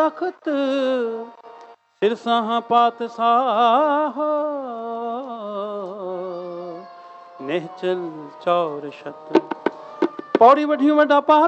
ਤਖਤ ਸਿਰਸਾਹਾਂ ਪਾਤਸ਼ਾਹ ਨਿਹਚਲ ਚੌਰ ਛਤ। ਪੌੜੀ ਵਢੀ ਵੱਡਾ ਪਹਾੜ